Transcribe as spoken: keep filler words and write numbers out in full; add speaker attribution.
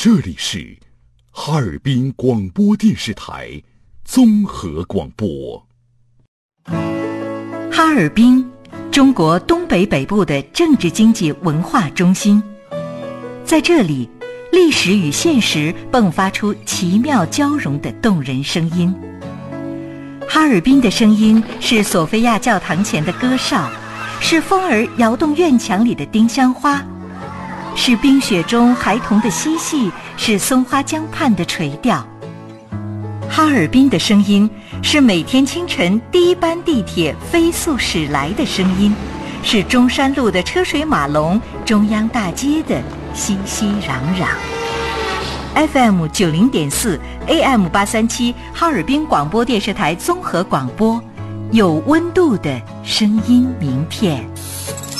Speaker 1: 这里是哈尔滨广播电视台综合广播。
Speaker 2: 哈尔滨，中国东北北部的政治经济文化中心，在这里，历史与现实迸发出奇妙交融的动人声音。哈尔滨的声音是索菲亚教堂前的歌哨，是风儿摇动院墙里的丁香花，是冰雪中孩童的嬉戏，是松花江畔的垂钓。哈尔滨的声音是每天清晨第一班地铁飞速驶来的声音，是中山路的车水马龙，中央大街的熙熙攘攘。F M 九零点四 A M 八三七哈尔滨广播电视台综合广播，有温度的声音名片。